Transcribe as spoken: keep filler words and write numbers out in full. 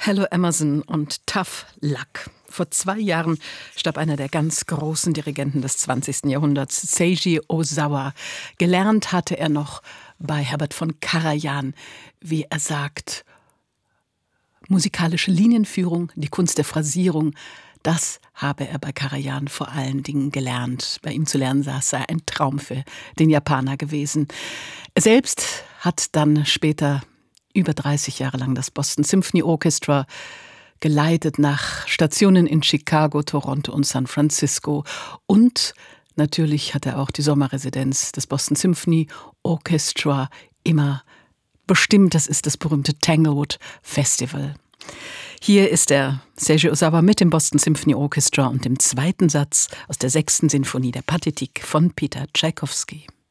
Hello Emerson und Tough Luck. Vor zwei Jahren starb einer der ganz großen Dirigenten des zwanzigsten Jahrhunderts, Seiji Ozawa. Gelernt hatte er noch bei Herbert von Karajan, wie er sagt, musikalische Linienführung, die Kunst der Phrasierung, das habe er bei Karajan vor allen Dingen gelernt. Bei ihm zu lernen, das sei ein Traum für den Japaner gewesen. Er selbst hat dann später über dreißig Jahre lang das Boston Symphony Orchestra geleitet, nach Stationen in Chicago, Toronto und San Francisco. Und natürlich hat er auch die Sommerresidenz des Boston Symphony Orchestra immer bestimmt. Das ist das berühmte Tanglewood Festival. Hier ist der Seiji Ozawa mit dem Boston Symphony Orchestra und dem zweiten Satz aus der sechsten Sinfonie der Pathetique von Peter Tschaikowski.